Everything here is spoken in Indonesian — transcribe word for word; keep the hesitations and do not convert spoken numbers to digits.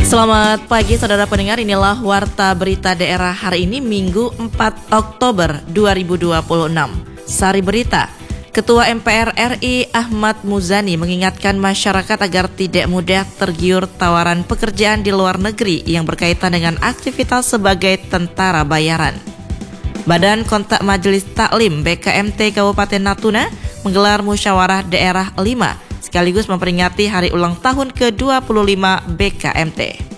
Selamat pagi saudara pendengar, inilah Warta Berita Daerah hari ini Minggu empat Oktober dua ribu dua puluh enam. Sari berita, Ketua M P R R I Ahmad Muzani mengingatkan masyarakat agar tidak mudah tergiur tawaran pekerjaan di luar negeri yang berkaitan dengan aktivitas sebagai tentara bayaran. Badan Kontak Majelis Taklim B K M T Kabupaten Natuna menggelar musyawarah daerah lima sekaligus memperingati hari ulang tahun ke dua puluh lima B K M T.